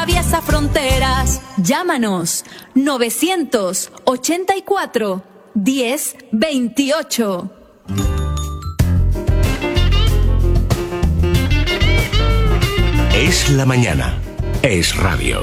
atraviesa fronteras. Llámanos 984 1028. Es la mañana. Es radio.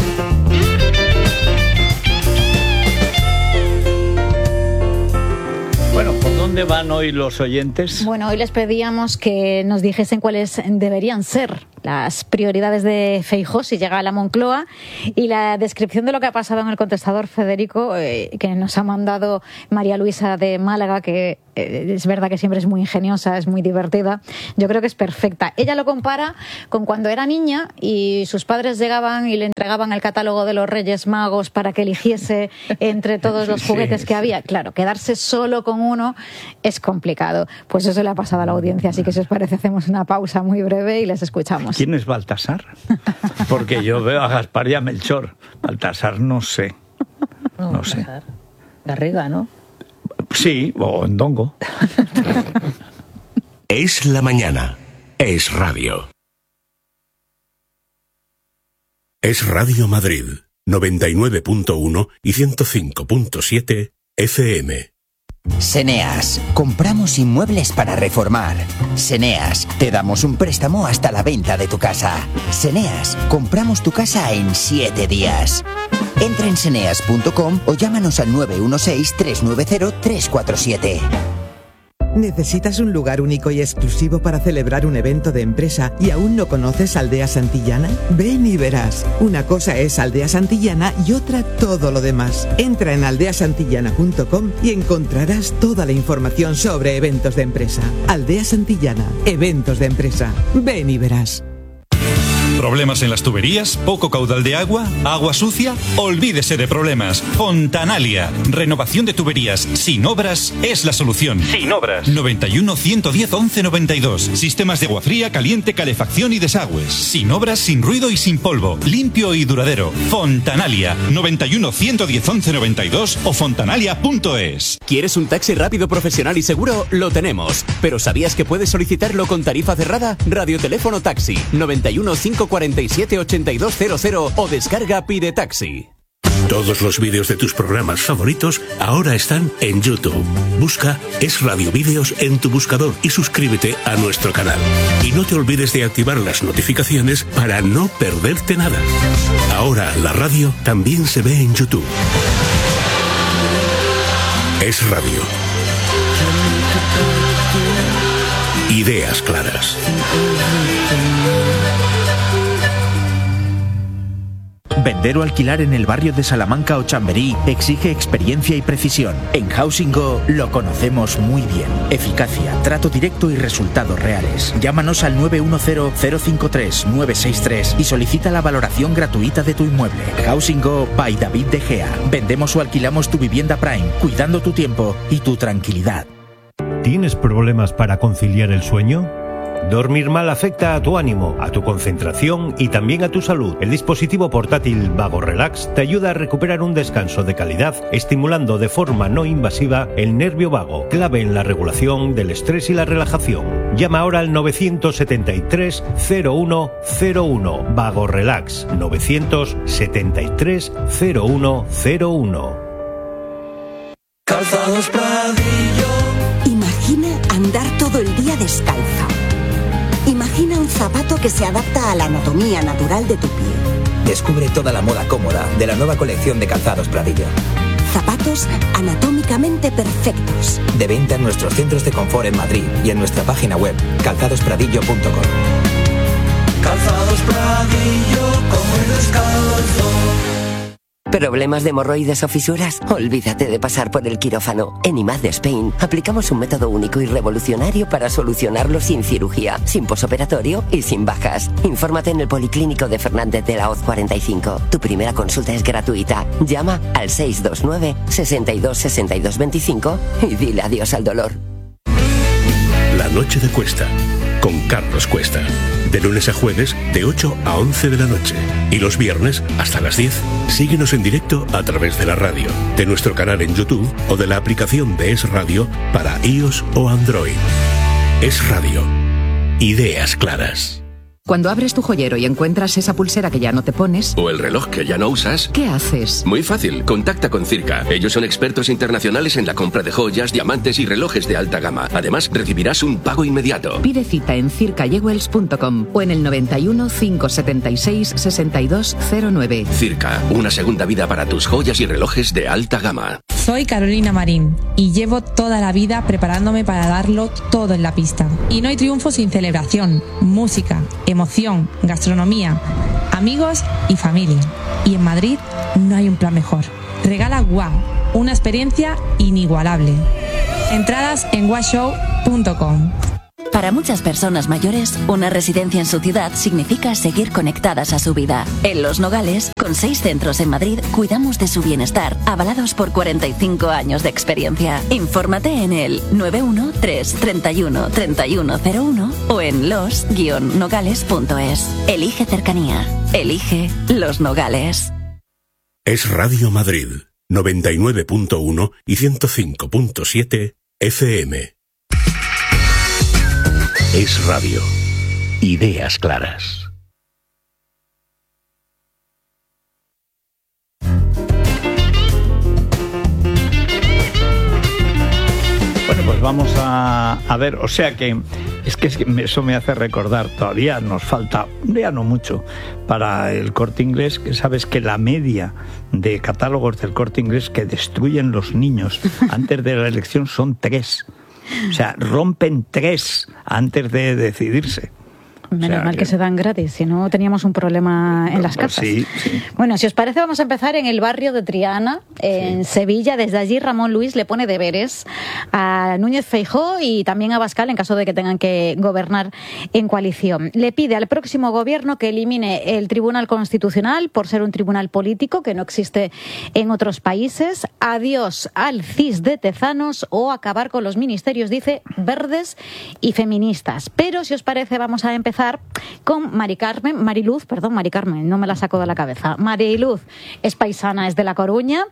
Bueno, ¿por dónde van hoy los oyentes? Bueno, hoy les pedíamos que nos dijesen cuáles deberían ser las prioridades de Feijóo si llega a la Moncloa, y la descripción de lo que ha pasado en el contestador, Federico, que nos ha mandado María Luisa de Málaga, que es verdad que siempre es muy ingeniosa, es muy divertida. Yo creo que es perfecta. Ella lo compara con cuando era niña y sus padres llegaban y le entregaban el catálogo de los Reyes Magos para que eligiese entre todos los juguetes que había. Claro, quedarse solo con uno es complicado. Pues eso le ha pasado a la audiencia, así que si os parece hacemos una pausa muy breve y les escuchamos. ¿Quién es Baltasar? Porque yo veo a Gaspar y a Melchor. Baltasar no sé. No sé. Garriga, ¿no? Sí, o Ndongo. Es la mañana. Es radio. Es Radio Madrid, 99.1 y 105.7 FM. Seneas, compramos inmuebles para reformar. Seneas, te damos un préstamo hasta la venta de tu casa. Seneas, compramos tu casa en 7 días. Entra en seneas.com o llámanos al 916-390-347. ¿Necesitas un lugar único y exclusivo para celebrar un evento de empresa y aún no conoces Aldea Santillana? Ven y verás. Una cosa es Aldea Santillana y otra todo lo demás. Entra en aldeasantillana.com y encontrarás toda la información sobre eventos de empresa. Aldea Santillana, eventos de empresa. Ven y verás. ¿Problemas en las tuberías? ¿Poco caudal de agua? ¿Agua sucia? Olvídese de problemas. Fontanalia. Renovación de tuberías sin obras es la solución. Sin obras. 91 110 11 92. Sistemas de agua fría, caliente, calefacción y desagües. Sin obras, sin ruido y sin polvo. Limpio y duradero. Fontanalia. 91 110 11 92 o fontanalia.es. ¿Quieres un taxi rápido, profesional y seguro? Lo tenemos. ¿Pero sabías que puedes solicitarlo con tarifa cerrada? Radioteléfono Taxi. 91 547 8200 o descarga Pide Taxi. Todos los vídeos de tus programas favoritos ahora están en YouTube. Busca Es Radio Vídeos en tu buscador y suscríbete a nuestro canal. Y no te olvides de activar las notificaciones para no perderte nada. Ahora la radio también se ve en YouTube. Es Radio. Ideas claras. Vender o alquilar en el barrio de Salamanca o Chamberí exige experiencia y precisión. En Housing Go lo conocemos muy bien. Eficacia, trato directo y resultados reales. Llámanos al 910-053-963 y solicita la valoración gratuita de tu inmueble. Housing Go by David De Gea. Vendemos o alquilamos tu vivienda Prime, cuidando tu tiempo y tu tranquilidad. ¿Tienes problemas para conciliar el sueño? Dormir mal afecta a tu ánimo, a tu concentración y también a tu salud. El dispositivo portátil Vago Relax te ayuda a recuperar un descanso de calidad, estimulando de forma no invasiva el nervio vago, clave en la regulación del estrés y la relajación. Llama ahora al 973 0101. Vago Relax 973 0101. Calzados Pradillo. Imagina andar todo el día descalzo. Imagina un zapato que se adapta a la anatomía natural de tu pie. Descubre toda la moda cómoda de la nueva colección de Calzados Pradillo. Zapatos anatómicamente perfectos. De venta en nuestros centros de confort en Madrid y en nuestra página web calzadospradillo.com. Calzados Pradillo, como el descalzo. ¿Problemas de hemorroides o fisuras? Olvídate de pasar por el quirófano. En IMAD de Spain aplicamos un método único y revolucionario para solucionarlo sin cirugía, sin posoperatorio y sin bajas. Infórmate en el Policlínico de Fernández de la Hoz 45. Tu primera consulta es gratuita. Llama al 629 62 62 25 y dile adiós al dolor. La noche de Cuesta, con Carlos Cuesta. De lunes a jueves, de 8 a 11 de la noche. Y los viernes, hasta las 10. Síguenos en directo a través de la radio, de nuestro canal en YouTube o de la aplicación de Es Radio para iOS o Android. Es Radio. Ideas claras. Cuando abres tu joyero y encuentras esa pulsera que ya no te pones... O el reloj que ya no usas... ¿Qué haces? Muy fácil, contacta con Circa. Ellos son expertos internacionales en la compra de joyas, diamantes y relojes de alta gama. Además, recibirás un pago inmediato. Pide cita en circajewels.com o en el 91 576 6209. Circa, una segunda vida para tus joyas y relojes de alta gama. Soy Carolina Marín y llevo toda la vida preparándome para darlo todo en la pista. Y no hay triunfo sin celebración, música, emoción, gastronomía, amigos y familia. Y en Madrid no hay un plan mejor. Regala WOW, una experiencia inigualable. Entradas en wowshow.com. Para muchas personas mayores, una residencia en su ciudad significa seguir conectadas a su vida. En Los Nogales, con 6 centros en Madrid, cuidamos de su bienestar, avalados por 45 años de experiencia. Infórmate en el 913 31 3101 o en los-nogales.es. Elige cercanía. Elige Los Nogales. Es Radio Madrid, 99.1 y 105.7 FM. Es radio. Ideas claras. Bueno, pues vamos a ver, o sea que eso me hace recordar, todavía nos falta, ya no mucho, para el Corte Inglés, que sabes que la media de catálogos del Corte Inglés que destruyen los niños antes de la elección son 3. O sea, rompen 3 antes de decidirse. Menos mal que se dan gratis, si no teníamos un problema en las casas. Sí. Bueno, si os parece, vamos a empezar en el barrio de Triana, en Sevilla. Desde allí Ramón Luis le pone deberes a Núñez Feijóo y también a Abascal en caso de que tengan que gobernar en coalición. Le pide al próximo gobierno que elimine el Tribunal Constitucional por ser un tribunal político que no existe en otros países. Adiós al CIS de Tezanos o acabar con los ministerios, dice, verdes y feministas. Pero si os parece, vamos a empezar con Mari Carmen, no me la saco de la cabeza. Mariluz es paisana, es de La Coruña.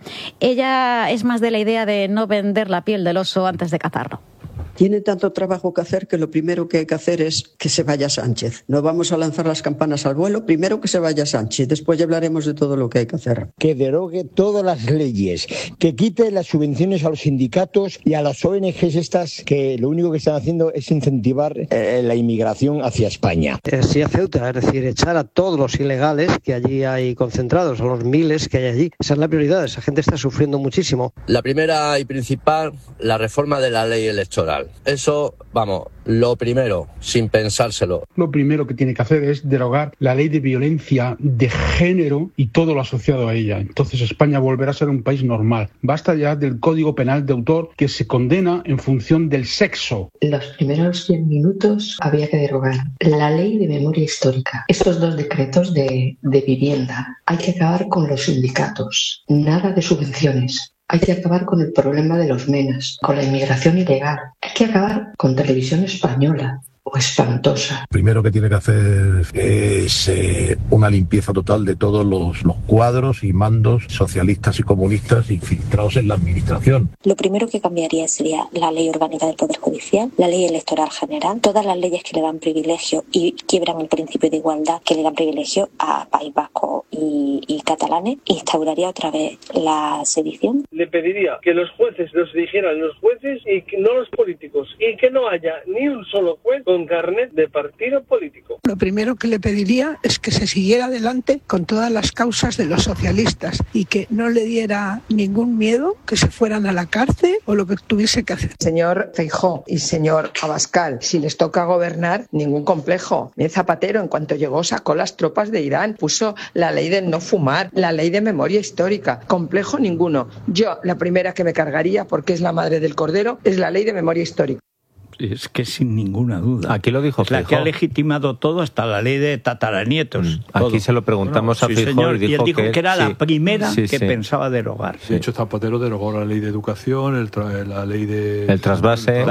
Ella es más de la idea de no vender la piel del oso antes de cazarlo. Tiene tanto trabajo que hacer que lo primero que hay que hacer es que se vaya Sánchez. No vamos a lanzar las campanas al vuelo, primero que se vaya Sánchez, después ya hablaremos de todo lo que hay que hacer. Que derogue todas las leyes, que quite las subvenciones a los sindicatos y a las ONGs estas que lo único que están haciendo es incentivar la inmigración hacia España. Sí a Ceuta, es decir, echar a todos los ilegales que allí hay concentrados, a los miles que hay allí. Esa es la prioridad, esa gente está sufriendo muchísimo. La primera y principal, la reforma de la ley electoral. Eso, vamos, lo primero, sin pensárselo. Lo primero que tiene que hacer es derogar la ley de violencia de género y todo lo asociado a ella. Entonces España volverá a ser un país normal. Basta ya del Código Penal de autor que se condena en función del sexo. Los primeros 100 minutos había que derogar la ley de memoria histórica. Estos 2 decretos de vivienda. Hay que acabar con los sindicatos. Nada de subvenciones. Hay que acabar con el problema de los menas, con la inmigración ilegal. Hay que acabar con Televisión Española o espantosa. Primero que tiene que hacer es una limpieza total de todos los cuadros y mandos socialistas y comunistas infiltrados en la administración. Lo primero que cambiaría sería la ley orgánica del Poder Judicial, la ley electoral general, todas las leyes que le dan privilegio y quiebran el principio de igualdad que le dan privilegio a País Vasco y catalanes. Instauraría otra vez la sedición. Le pediría que los jueces los eligieran los jueces y que no los políticos, y que no haya ni un solo juez con carnet de partido político. Lo primero que le pediría es que se siguiera adelante con todas las causas de los socialistas y que no le diera ningún miedo que se fueran a la cárcel o lo que tuviese que hacer. Señor Feijóo y señor Abascal, si les toca gobernar, ningún complejo. Zapatero, en cuanto llegó, sacó las tropas de Irán, puso la ley del no fumar, la ley de memoria histórica. Complejo ninguno. Yo, la primera que me cargaría, porque es la madre del cordero, es la ley de memoria histórica. Es que sin ninguna duda. Aquí lo dijo Feijóo. La que ha legitimado todo, hasta la ley de tataranietos. Aquí se lo preguntamos a Feijóo y él dijo que era la primera que pensaba derogar. De hecho, Zapatero derogó la ley de educación, la ley de... El trasvase.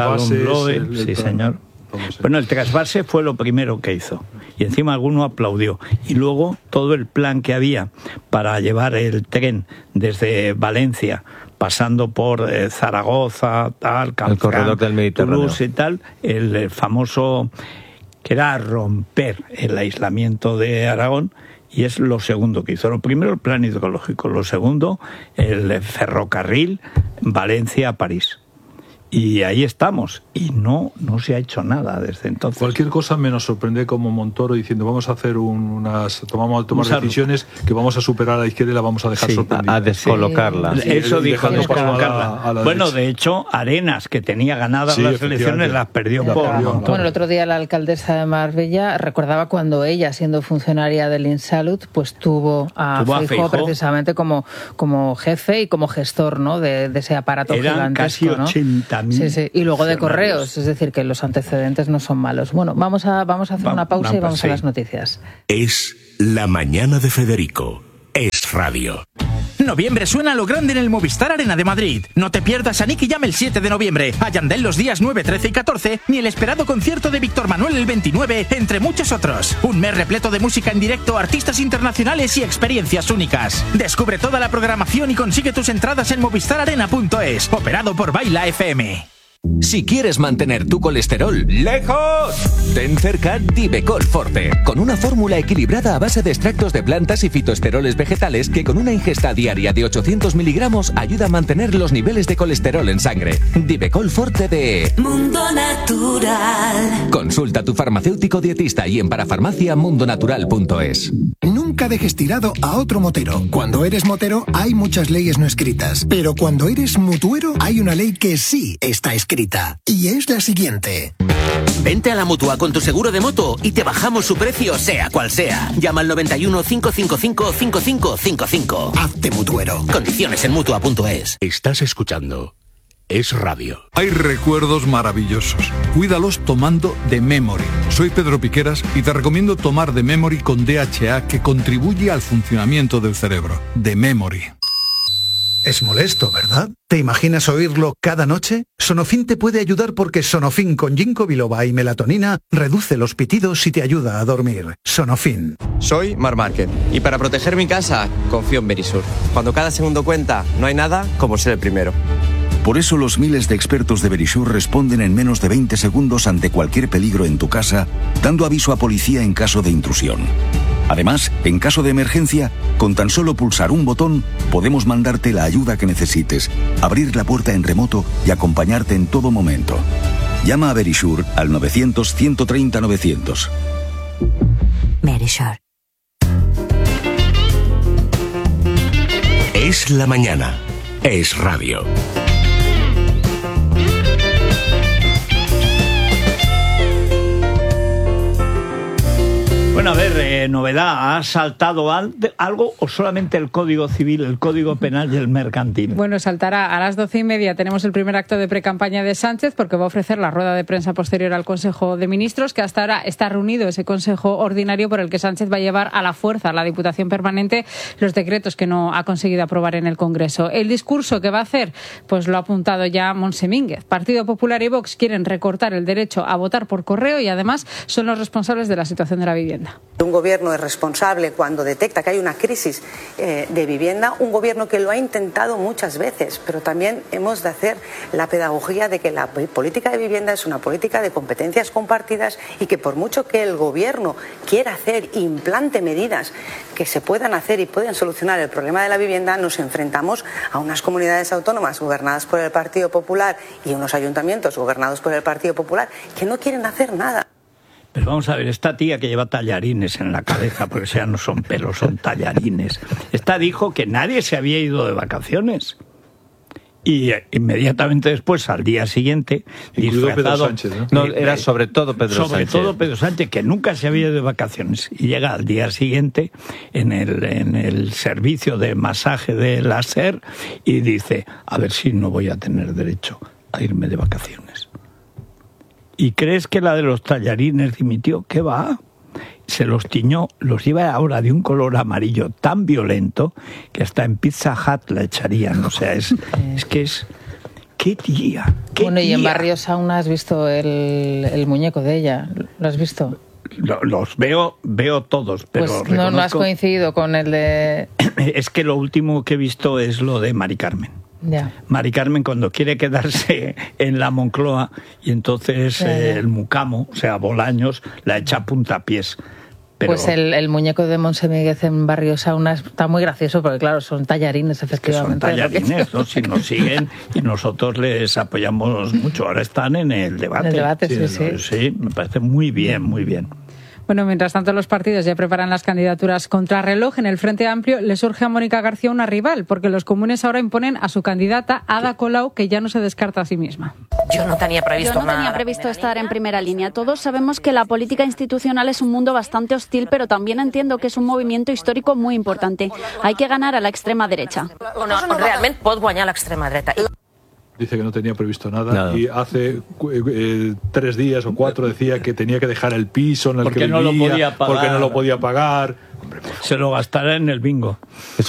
Sí, señor. Bueno, el trasvase fue lo primero que hizo y encima alguno aplaudió, y luego todo el plan que había para llevar el tren desde Valencia pasando por Zaragoza, tal, el corredor del Mediterráneo, Toulouse y tal, el famoso que era romper el aislamiento de Aragón, y es lo segundo que hizo. Lo primero, el plan hidrológico. Lo segundo, el ferrocarril Valencia-París. Y ahí estamos, y no se ha hecho nada desde entonces. Cualquier cosa menos sorprende como Montoro diciendo vamos a hacer tomar decisiones que vamos a superar a la izquierda y la vamos a dejar sorprendida. A descolocarla. Sí. Eso dijo, descolocarla. Bueno, de hecho, Arenas, que tenía ganadas las elecciones, las perdió por Montoro. Bueno, el otro día la alcaldesa de Marbella recordaba cuando ella, siendo funcionaria del Insalud, pues tuvo a Feijóo precisamente como jefe y como gestor, ¿no, de ese aparato Eran gigantesco, casi 80.000. Sí. Y luego de correos, es decir, que los antecedentes no son malos. Bueno, vamos a hacer una pausa y vamos a las noticias. Es La Mañana de Federico. Es radio. Noviembre suena a lo grande en el Movistar Arena de Madrid. No te pierdas a Nicky Jam el 7 de noviembre, a Yandel los días 9, 13 y 14, ni el esperado concierto de Víctor Manuel el 29, entre muchos otros. Un mes repleto de música en directo, artistas internacionales y experiencias únicas. Descubre toda la programación y consigue tus entradas en movistararena.es, operado por Baila FM. Si quieres mantener tu colesterol lejos, ten cerca Divecol Forte, con una fórmula equilibrada a base de extractos de plantas y fitoesteroles vegetales que con una ingesta diaria de 800 miligramos ayuda a mantener los niveles de colesterol en sangre. Divecol Forte de Mundo Natural. Consulta a tu farmacéutico dietista y en parafarmaciamundonatural.es. Nunca dejes tirado a otro motero. Cuando eres motero hay muchas leyes no escritas, pero cuando eres mutuero hay una ley que sí está escrita. Y es la siguiente. Vente a la Mutua con tu seguro de moto y te bajamos su precio sea cual sea. Llama al 91 555 5555. Hazte mutuero. Condiciones en Mutua.es. Estás escuchando Es Radio. Hay recuerdos maravillosos. Cuídalos tomando The Memory. Soy Pedro Piqueras y te recomiendo tomar The Memory con DHA, que contribuye al funcionamiento del cerebro. The Memory. Es molesto, ¿verdad? ¿Te imaginas oírlo cada noche? Sonofin te puede ayudar porque Sonofin con ginkgo biloba y melatonina reduce los pitidos y te ayuda a dormir. Sonofin. Soy Mar Márquez y para proteger mi casa confío en Verisur. Cuando cada segundo cuenta, no hay nada como ser el primero. Por eso los miles de expertos de Verisur responden en menos de 20 segundos ante cualquier peligro en tu casa, dando aviso a policía en caso de intrusión. Además, en caso de emergencia, con tan solo pulsar un botón, podemos mandarte la ayuda que necesites, abrir la puerta en remoto y acompañarte en todo momento. Llama a Verisur al 900-130-900. Verisur. Es la mañana. Es radio. Bueno, a ver, novedad, ¿ha saltado algo o solamente el Código Civil, el Código Penal y el Mercantil? Bueno, saltará a las 12:30. Tenemos el primer acto de precampaña de Sánchez, porque va a ofrecer la rueda de prensa posterior al Consejo de Ministros, que hasta ahora está reunido ese Consejo Ordinario por el que Sánchez va a llevar a la fuerza a la Diputación Permanente los decretos que no ha conseguido aprobar en el Congreso. El discurso que va a hacer, pues lo ha apuntado ya Montse Mínguez. Partido Popular y Vox quieren recortar el derecho a votar por correo y además son los responsables de la situación de la vivienda. Un gobierno es responsable cuando detecta que hay una crisis de vivienda, un gobierno que lo ha intentado muchas veces, pero también hemos de hacer la pedagogía de que la política de vivienda es una política de competencias compartidas y que por mucho que el gobierno quiera hacer, implante medidas que se puedan hacer y puedan solucionar el problema de la vivienda, nos enfrentamos a unas comunidades autónomas gobernadas por el Partido Popular y unos ayuntamientos gobernados por el Partido Popular que no quieren hacer nada. Pero vamos a ver, esta tía que lleva tallarines en la cabeza, porque ya no son pelos, son tallarines. Esta dijo que nadie se había ido de vacaciones. Y inmediatamente después, al día siguiente, incluido Pedro Sánchez, ¿no? Era sobre todo Pedro Sánchez. Sobre todo Pedro Sánchez, que nunca se había ido de vacaciones. Y llega al día siguiente en el servicio de masaje de la SER y dice, a ver si no voy a tener derecho a irme de vacaciones. ¿Y crees que la de los tallarines dimitió? ¿Qué va? Se los tiñó, los lleva ahora de un color amarillo tan violento que hasta en Pizza Hut la echarían. O sea, es que es... ¡Qué tía! ¡Qué bueno, y tía! en Barrio Sauna has visto el muñeco de ella. ¿Lo has visto? Los veo todos, pero pues no has coincidido con el de... Es que lo último que he visto es lo de Mari Carmen. Ya. Mari Carmen cuando quiere quedarse en la Moncloa y entonces el mucamo, o sea, Bolaños, la echa a puntapiés. Pero... Pues el muñeco de Montse Míguez en Barrio Sauna está muy gracioso porque, claro, son tallarines, efectivamente. Son tallarines, ¿no? Si nos siguen y nosotros les apoyamos mucho. Ahora están en el debate. En el debate, sí. Sí, me parece muy bien, muy bien. Bueno, mientras tanto los partidos ya preparan las candidaturas contrarreloj. En el Frente Amplio le surge a Mónica García una rival, porque los comunes ahora imponen a su candidata, Ada Colau, que ya no se descarta a sí misma. Yo no tenía previsto estar en primera línea. Todos sabemos que la política institucional es un mundo bastante hostil, pero también entiendo que es un movimiento histórico muy importante. Hay que ganar a la extrema derecha. Realmente pot guanyar la extrema dreta. Dice que no tenía previsto nada. Y hace 3 días o 4 decía que tenía que dejar el piso en el que vivía, porque no lo podía pagar. Se lo gastará en el bingo.